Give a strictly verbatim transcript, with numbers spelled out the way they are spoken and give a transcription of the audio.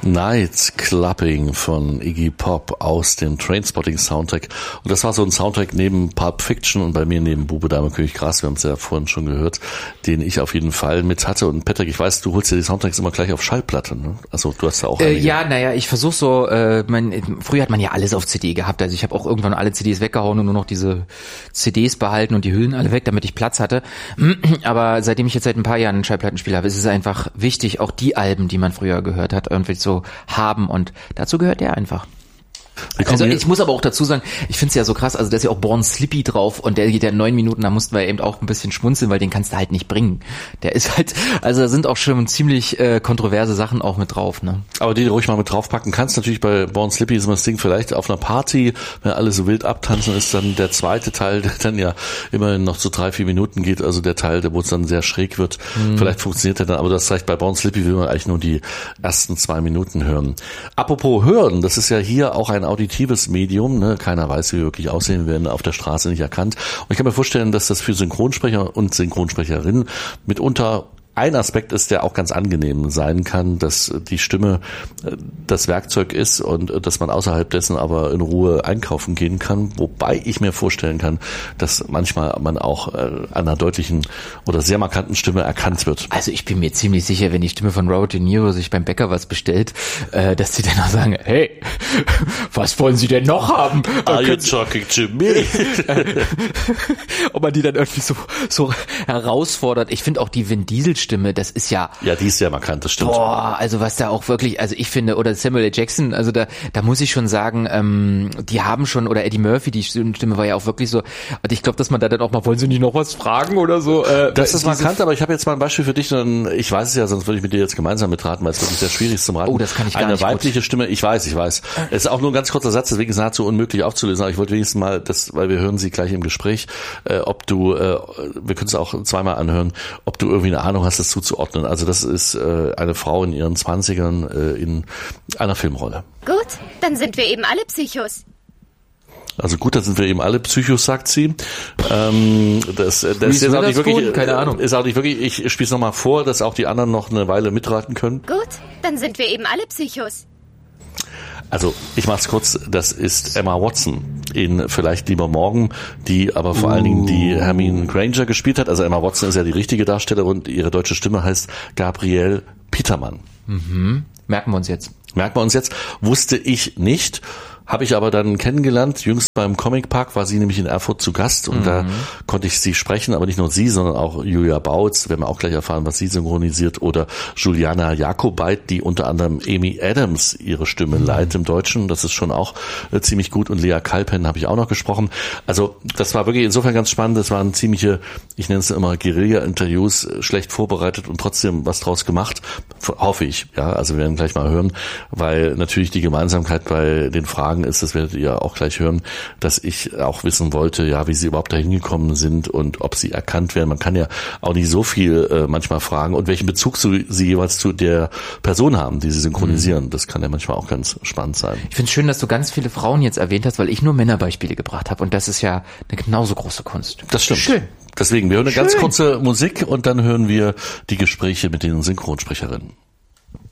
Night Clubbing von Iggy Pop aus dem Trainspotting-Soundtrack. Und das war so ein Soundtrack neben Pulp Fiction und bei mir neben Bube, Dame, König, Gras, wir haben es ja vorhin schon gehört, den ich auf jeden Fall mit hatte. Und Patrick, ich weiß, du holst dir die Soundtracks immer gleich auf Schallplatte, ne? Also du hast da auch äh, Ja, naja, ich versuche so, äh, mein, früher hat man ja alles auf C D gehabt, also ich habe auch irgendwann alle C Ds weggehauen und nur noch diese C Ds behalten und die Hüllen alle weg, damit ich Platz hatte. Aber seitdem ich jetzt seit ein paar Jahren einen Schallplattenspieler habe, ist es einfach wichtig, auch die Alben, die man früher gehört hat, irgendwie so haben und dazu gehört der einfach. Also ich muss aber auch dazu sagen, ich finde es ja so krass, also da ist ja auch Born Slippy drauf und der geht ja neun Minuten, da mussten wir eben auch ein bisschen schmunzeln, weil den kannst du halt nicht bringen. Der ist halt, also da sind auch schon ziemlich äh, kontroverse Sachen auch mit drauf, ne? Aber die du ruhig mal mit draufpacken kannst, natürlich bei Born Slippy ist immer das Ding, vielleicht auf einer Party, wenn alle so wild abtanzen, ist dann der zweite Teil, der dann ja immerhin noch zu drei, vier Minuten geht, also der Teil, der wo es dann sehr schräg wird, hm. vielleicht funktioniert der dann, aber das reicht bei Born Slippy, will man eigentlich nur die ersten zwei Minuten hören. Apropos hören, das ist ja hier auch ein auditives Medium, ne? Keiner weiß, wie wir wirklich aussehen, werden auf der Straße nicht erkannt. Und ich kann mir vorstellen, dass das für Synchronsprecher und Synchronsprecherinnen mitunter ein Aspekt ist, der auch ganz angenehm sein kann, dass die Stimme das Werkzeug ist und dass man außerhalb dessen aber in Ruhe einkaufen gehen kann, wobei ich mir vorstellen kann, dass manchmal man auch an einer deutlichen oder sehr markanten Stimme erkannt wird. Also ich bin mir ziemlich sicher, wenn die Stimme von Robert De Niro sich beim Bäcker was bestellt, dass sie dann auch sagen, hey, was wollen Sie denn noch haben? Are you talking to me? Ob man die dann irgendwie so, so herausfordert. Ich finde auch die Vin Diesel Stimme, das ist ja... Ja, die ist sehr markant, das stimmt. Boah, also was da auch wirklich, also ich finde, oder Samuel L. Jackson, also da da muss ich schon sagen, ähm, die haben schon, oder Eddie Murphy, die Stimme war ja auch wirklich so, und ich glaube, dass man da dann auch mal, wollen Sie nicht noch was fragen oder so? Äh, das ist markant, aber ich habe jetzt mal ein Beispiel für dich, und ich weiß es ja, sonst würde ich mit dir jetzt gemeinsam mitraten, weil es wirklich sehr schwierig ist zum Raten. Oh, das kann ich gar Eine nicht weibliche gut. Stimme, ich weiß, ich weiß. Es ist auch nur ein ganz kurzer Satz, deswegen ist es nahezu unmöglich aufzulösen, aber ich wollte wenigstens mal, das, weil wir hören sie gleich im Gespräch, äh, ob du, äh, wir können es auch zweimal anhören, ob du irgendwie eine Ahnung hast, das zuzuordnen. Also das ist äh, eine Frau in ihren Zwanzigern äh, in einer Filmrolle. Gut, dann sind wir eben alle Psychos. Also gut, dann sind wir eben alle Psychos, sagt sie. Ähm, das das ist jetzt auch nicht wirklich, keine Ahnung. Ist auch nicht wirklich, ich spiele es nochmal vor, dass auch die anderen noch eine Weile mitraten können. Gut, dann sind wir eben alle Psychos. Also, ich mach's kurz, das ist Emma Watson in Vielleicht lieber morgen, die aber vor uh. allen Dingen die Hermine Granger gespielt hat. Also Emma Watson ist ja die richtige Darstellerin und ihre deutsche Stimme heißt Gabrielle Petermann. Mhm. Merken wir uns jetzt. Merken wir uns jetzt. Wusste ich nicht. Habe ich aber dann kennengelernt, jüngst beim Comic Park war sie nämlich in Erfurt zu Gast und mhm. da konnte ich sie sprechen, aber nicht nur sie, sondern auch Julia Bautz, werden wir auch gleich erfahren, was sie synchronisiert, oder Juliana Jakobait, die unter anderem Amy Adams ihre Stimme mhm. leiht im Deutschen, das ist schon auch äh, ziemlich gut, und Lea Kalpen habe ich auch noch gesprochen. Also das war wirklich insofern ganz spannend, das waren ziemliche, ich nenne es immer Guerilla-Interviews, schlecht vorbereitet und trotzdem was draus gemacht, hoffe ich, ja, also wir werden gleich mal hören, weil natürlich die Gemeinsamkeit bei den Fragen ist, das werdet ihr auch gleich hören, dass ich auch wissen wollte, ja, wie sie überhaupt dahin gekommen sind und ob sie erkannt werden. Man kann ja auch nicht so viel äh, manchmal fragen und welchen Bezug sie jeweils zu der Person haben, die sie synchronisieren. Mhm. Das kann ja manchmal auch ganz spannend sein. Ich finde es schön, dass du ganz viele Frauen jetzt erwähnt hast, weil ich nur Männerbeispiele gebracht habe und das ist ja eine genauso große Kunst. Das stimmt. Schön. Deswegen, wir hören eine Schön. ganz kurze Musik und dann hören wir die Gespräche mit den Synchronsprecherinnen.